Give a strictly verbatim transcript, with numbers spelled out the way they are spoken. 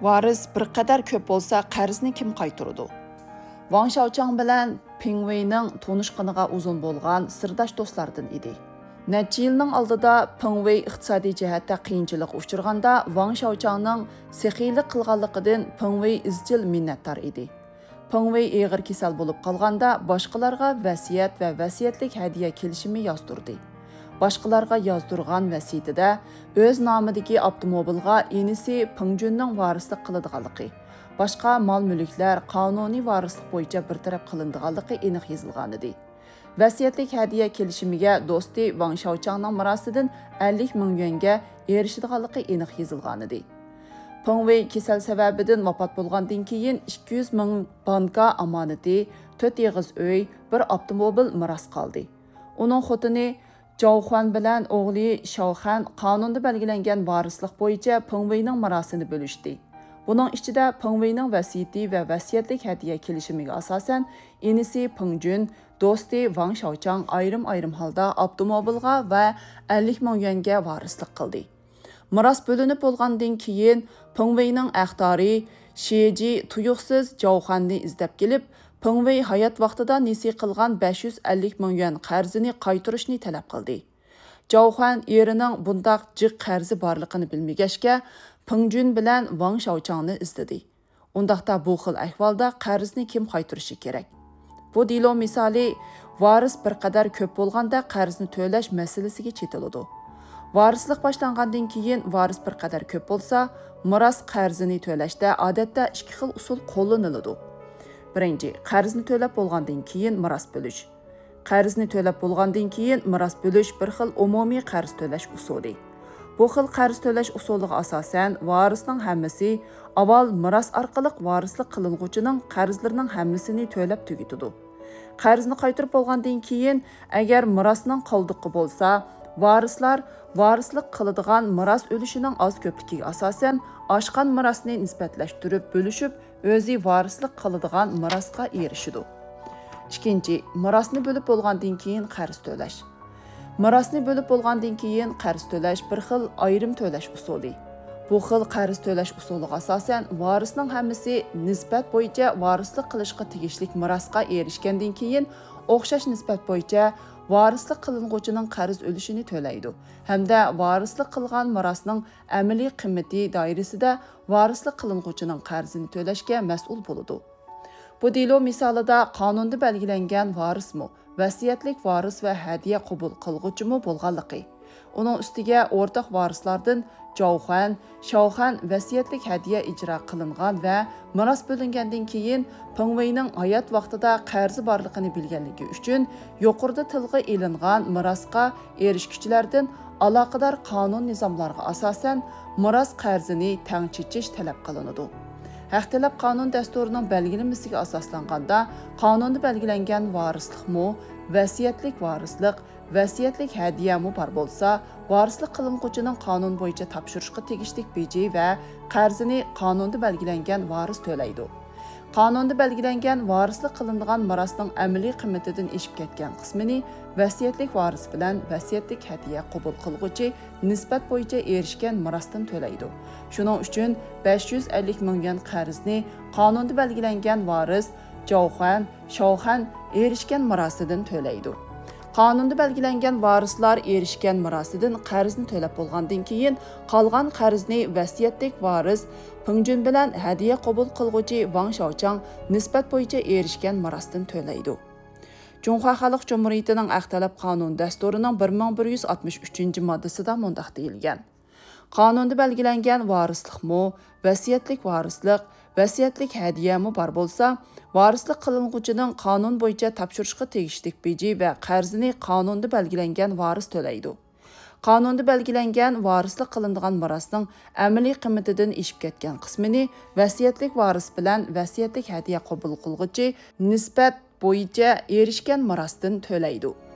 Varis bir qadar ko'p bo'lsa, qarzni kim qaytaradi? Wang Xiaochang bilan Peng Weining tonishqiniga uzun bo'lgan sirdosh do'stlardan edi. Necha yilning oldida Peng Wei iqtisodiy jihatda qiyinchilik uchirganda Wang Xiaochangning sexiylik qilganligidan Peng Wei izchil minnatdor edi. Peng Wei og'ir kasal bo'lib qolganda boshqalarga vasiyat va vasiyatlik hadiya kelishimi yozdirdi. Boshqalarga yozdirgan vasiyatida o'z nomidagi avtomobilga inisi Pengjunning varislik qiladiganligi, boshqa mol-mulklar qonuniy varislik bo'yicha bartaraf qilinadiganligi aniq yozilgan edi. Vasiyatlik hadiya kelishimiga do'sti Wang Xiaochangning mirosidan ellik ming yuanga erishadiganligi aniq yozilgan edi. Peng Wei kasal sababidan vafot bo'lgandan keyin ikki yuz ming banka amonati, to'rt eg'iz uy, bir avtomobil miros qoldi. Uning xotini Zhao Huan bilan o'g'li Xiaohan qonunda belgilangan varislik bo'yicha Peng Weining mirosini bo'lishdi. Buning ichida Peng Weining vasiyati va vasiyatlik hadiya kelishimiga asosan inisi Pengjun, do'sti Wang Xiaochang ayrim-ayrim holda avtomobilga va ellik ming yuanga varislik qildi. Miros bo'linib bo'lgandan keyin Peng Weining aqdori Shiji tuyuqsiz Zhao Huanni izlab kelib, Peng Wei hayot vaqtida nesi qilgan besh yuz ellik ming yuan qarzini qaytarishni talab qildi. Zhao Huan erining bundaq jiq qarzi borligini bilmagachga Pengjun bilan Wang Xiaochangni izladi. Undaqda bu xil ahvolda qarzni kim qaytarishi kerak? Bu dilo misoli varis bir qadar ko'p bo'lganda qarzni to'lash masalasiga chetiladi. Varislik boshlangandan keyin varis bir qadar ko'p bo'lsa, miros qarzini to'lashda odatda ikki xil usul qo'llaniladi. Birinchi, qarzni to'lab bo'lgandan keyin miros bo'lish. Qarzni to'lab bo'lgandan keyin miros bo'lish bir xil umumiy qarz to'lash usuli. Bu xil qarz to'lash usuliga asosan varisning hammasi avval miros orqali varislik qilinuvchining qarzlarining hammasini to'lab tugatadi. Qarzni qaytarib bo'lgandan keyin agar mirosning qoldiqi bo'lsa, varislar varislik qiladigan miros o'lishining oz ko'pligiga asosan oshgan mirosni nisbatlashtirib bo'lishib, o'zi varislik qiladigan mirosga erishidi. Ikkinchi, mirosni bo'lib bo'lgandan keyin qarz to'lash. Mirosni bo'lib bo'lgandan keyin qarz to'lash bir xil ayrim to'lash usuli. Bu xil qarz to'lash usuliga asosan varisning hammasi nisbat bo'yicha varislik qilishga tegishli mirosga erishgandan keyin o'xshash nisbat bo'yicha varislik qilinuvchining qarz o'lishini to'laydi hamda varislik qilgan mirosning amaliy qiymati doirasida varislik qilinuvchining qarzini to'lashga mas'ul bo'ladi. Bu dilo misolida qonunda belgilangan varismi, vasiyatlik varis va hadiya qabul qilguvchimi bo'lganligi. Uning ustiga o'rtaq varislardan Zhao Huan, Xiaohan vasiyatlik hadiya ijro qilingan va miros bo'lingandan keyin Peng Weining hayot vaqtida qarzi borligini bilganligi uchun yuqorida tilga ilingan mirosga erishuvchilardan aloqador qonun nizomlariga asosan miros qarzini teng chechish talab qilinadi. Haqtilab qonun dasturining belgilanmasiga asoslanganda qonunda belgilangan varislikmi, vasiyatlik varislik, vasiyatlik hadiyami bor bo'lsa, varislik qilinuvchining qonun bo'yicha topshirishga tegishli beji va qarzini qonunda belgilangan varis to'laydi. Qonunda belgilangan varislik qilinadigan mirosning amaliy qiymatidan eshib ketgan qismini vasiyatlik varis bilan vasiyatlik hadiya qabul qilguvchi nisbat bo'yicha erishgan mirosdan to'laydi. Shuning uchun besh yuz ellik ming yuan qarzni qonunda belgilangan varis Zhao Huan, Xiaohan erishgan mirosidan to'laydi. Qonunda belgilangan varislar erishgan mirosidan qarzni to'lab bo'lgandan keyin qolgan qarzni vasiyatlik varis Pengjun bilan hadiya qabul qilguvchi Wang Xiaochang nisbat bo'yicha erishgan mirosdan to'laydi. Junxo Xalq Jumhuriyatining Aqtalab qonun dasturining bir ming bir yuz oltmish uchinchi moddasida mundaq deyilgan. Qonunda belgilangan varislikmi, vasiyatlik varislik, vasiyatlik hadiyami bor bo'lsa, varislik qilinuvchining qonun bo'yicha topshirishga tegishli beji va qarzini qonunda belgilangan varis to'laydi. Qonunda belgilangan varislik qilinadigan mirosning amaliy qiymatidan eshib ketgan qismini vasiyatlik varis bilan vasiyatlik hadiya qabul qilguvchi nisbat bo'yicha erishgan mirosdan to'laydi.